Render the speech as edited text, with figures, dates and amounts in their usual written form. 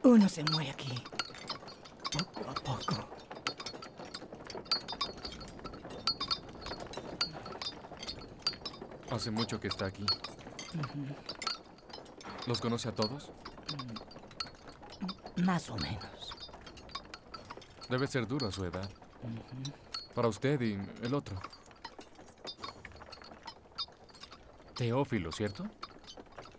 Uno se muere aquí, poco a poco. Hace mucho que está aquí. ¿Los conoce a todos? Más o menos. Debe ser duro a su edad. Para usted y el otro. Teófilo, ¿cierto?